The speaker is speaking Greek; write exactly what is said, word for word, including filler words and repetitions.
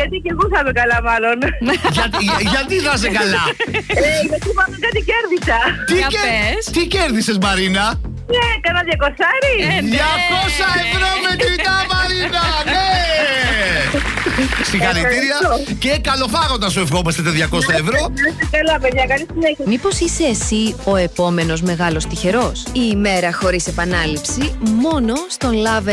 γιατί και εγώ θα είμαι καλά, μάλλον. γιατί, γιατί θα είσαι καλά? ε, γιατί πάνω κάτι κέρδισα. Τι, κε... Τι κέρδισες, Μαρίνα? Ναι, κανένα διακοσάρι. Ε, ναι. διακόσια ευρώ μετρητά, Μαρίνα. Ναι. Συγχαρητήρια και καλοφάγοντα σου ευχόμαστε τα διακόσια ευρώ. Καλά, παιδιά, καλή συνέχεια. Μήπως είσαι εσύ ο επόμενος μεγάλος τυχερός? Η ημέρα χωρίς επανάληψη μόνο στον Love